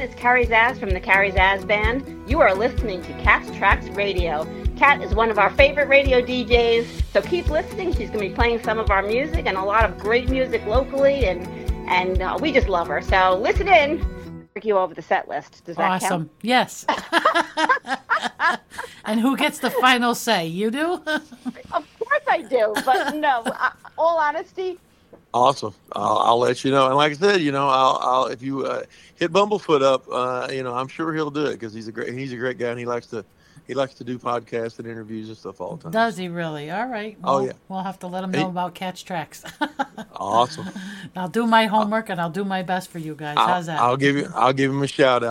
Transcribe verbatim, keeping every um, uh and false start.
It's Carrie Zaz from the Carrie Zaz Band. You are listening to Cat's Tracks Radio. Cat is one of our favorite radio D Js, so keep listening. She's going to be playing some of our music and a lot of great music locally, and and uh, we just love her. So listen in. Take you over the set list. Does that awesome. count? Yes. And who gets the final say? You do? Of course I do, but no. Uh, all honesty. Awesome. I'll, I'll let you know. And like I said, you know, I'll, I'll if you uh, hit Bumblefoot up, uh, you know, I'm sure he'll do it because he's a great he's a great guy and he likes to he likes to do podcasts and interviews and stuff all the time. Does he really? All right. Well, oh yeah. We'll have to let him know he, about Cat's Tracks. Awesome. I'll do my homework and I'll do my best for you guys. I'll, How's that? I'll give you I'll give him a shout out.